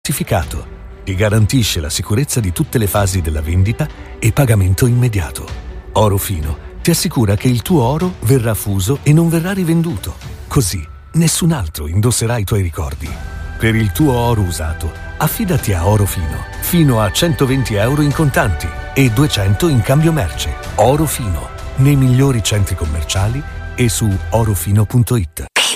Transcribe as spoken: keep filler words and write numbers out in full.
certificato. Ti garantisce la sicurezza di tutte le fasi della vendita e pagamento immediato. Oro Fino ti assicura che il tuo oro verrà fuso e non verrà rivenduto. Così nessun altro indosserà i tuoi ricordi. Per il tuo oro usato, affidati a Oro Fino, fino a centoventi euro in contanti e duecento in cambio merce. Oro Fino, nei migliori centri commerciali e su orofino punto it.